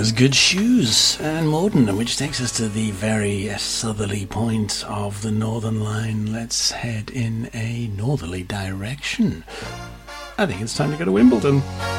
was Good Shoes and Morden, which takes us to the very southerly point of the Northern Line. Let's head in a northerly direction. I think it's time to go to Wimbledon.